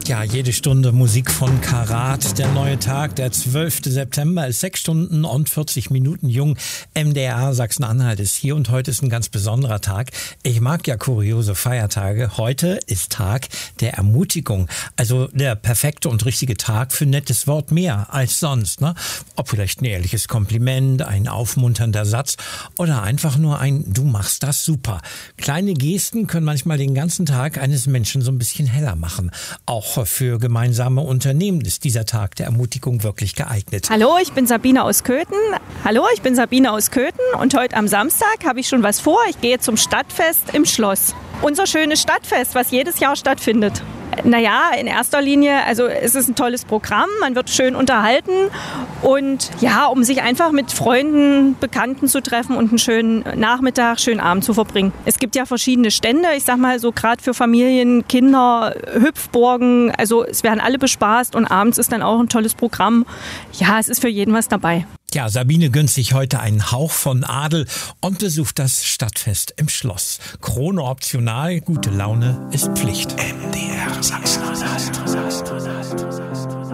Ja, jede Stunde Musik von Karat. Der neue Tag, der 12. September, ist 6 Stunden und 40 Minuten jung. MDR Sachsen-Anhalt ist hier und heute ist ein ganz besonderer Tag. Ich mag ja kuriose Feiertage. Heute ist Tag der Ermutigung. Also der perfekte und richtige Tag für ein nettes Wort mehr als sonst. Ne? Ob vielleicht ein ehrliches Kompliment, ein aufmunternder Satz oder einfach nur ein Du machst das super. Kleine Gesten können manchmal den ganzen Tag eines Menschen so ein bisschen heller machen. Auch für gemeinsame Unternehmen ist dieser Tag der Ermutigung wirklich geeignet. Hallo, ich bin Sabine aus Köthen. Und heute am Samstag habe ich schon was vor. Ich gehe zum Stadtfest im Schloss. Unser schönes Stadtfest, was jedes Jahr stattfindet. Naja, in erster Linie, also es ist ein tolles Programm, man wird schön unterhalten und ja, um sich einfach mit Freunden, Bekannten zu treffen und einen schönen Nachmittag, schönen Abend zu verbringen. Es gibt ja verschiedene Stände, ich sag mal so gerade für Familien, Kinder, Hüpfburgen, also es werden alle bespaßt und abends ist dann auch ein tolles Programm. Ja, es ist für jeden was dabei. Ja, Sabine gönnt sich heute einen Hauch von Adel und besucht das Stadtfest im Schloss. Krone optional, gute Laune ist Pflicht. MDR Sachsen-Anhalt.